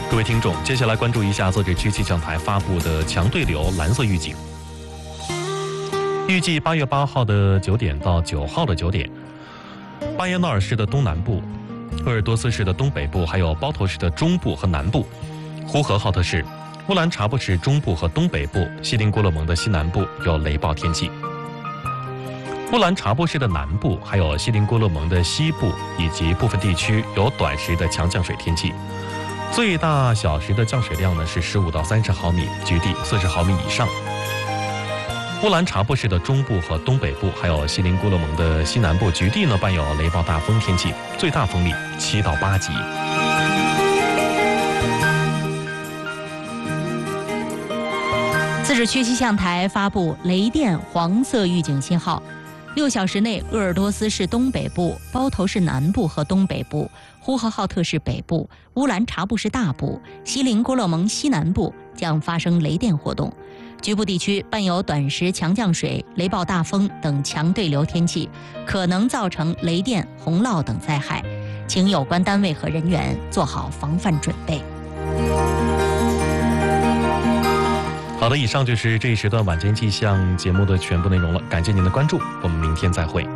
各位听众，接下来关注一下自治区气象台发布的强对流蓝色预警。预计8月8号的9点到9号的9点，巴彦淖尔市的东南部、鄂尔多斯市的东北部，还有包头市的中部和南部、呼和浩特市、乌兰察布市中部和东北部、锡林郭勒盟的西南部有雷暴天气。乌兰察布市的南部，还有锡林郭勒盟的西部以及部分地区有短时的强降水天气。最大小时的降水量呢是15到30毫米，局地40毫米以上。乌兰察布市的中部和东北部，还有锡林郭勒盟的西南部，局地呢伴有雷暴大风天气，最大风力7到8级。 自治区气象台发布雷电黄色预警信号。6小时内，鄂尔多斯市东北部、包头市南部和东北部、呼和浩特市北部、乌兰察布市大部、锡林郭勒盟西南部将发生雷电活动，局部地区伴有短时强降水、雷暴大风等强对流天气，可能造成雷电、洪涝等灾害，请有关单位和人员做好防范准备。 好的，以上就是这一时段晚间气象节目的全部内容了，感谢您的关注，我们明天再会。